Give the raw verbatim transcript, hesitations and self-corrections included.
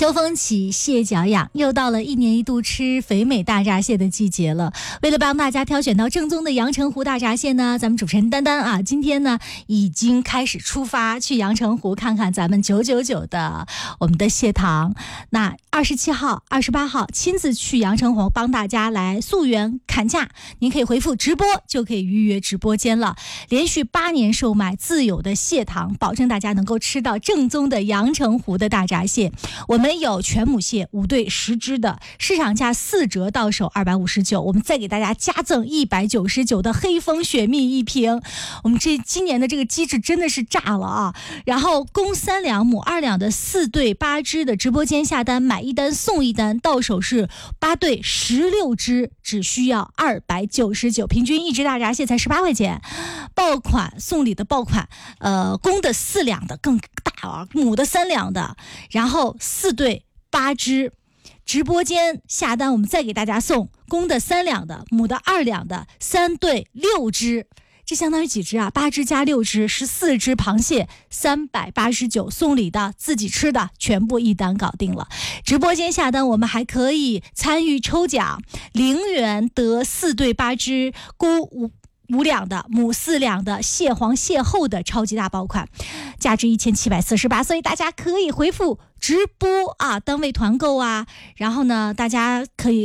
秋风起，蟹脚痒，又到了一年一度吃肥美大闸蟹的季节了。为了帮大家挑选到正宗的阳澄湖大闸蟹呢，咱们主持人丹丹啊，今天呢已经开始出发去阳澄湖看看咱们九九九的我们的蟹塘。那二十七号、二十八号亲自去阳澄湖帮大家来溯源砍价，您可以回复直播就可以预约直播间了。连续八年售卖自有的蟹塘，保证大家能够吃到正宗的阳澄湖的大闸蟹。我们有全母蟹五对十只的，市场价四折到手二百五十九，我们再给大家加赠一百九十九的黑蜂雪蜜一瓶。我们这今年的这个机制真的是炸了啊！然后公三两母二两的四对八只的直播间下单，买一单送一单，到手是八对十六只，只需要二百九十九，平均一只大闸蟹才十八块钱。爆款送礼的爆款，呃，公的四两的更大啊，母的三两的，然后四对八只，直播间下单我们再给大家送公的三两的，母的二两的，三对六只。这相当于几只啊？八只加六只，十四只螃蟹，三百八十九。送礼的、自己吃的，全部一单搞定了。直播间下单，我们还可以参与抽奖，零元得四对八只，公五五两的，母四两的蟹黄蟹后的超级大爆款，价值一千七百四十八。所以大家可以回复直播啊，单位团购啊，然后呢，大家可以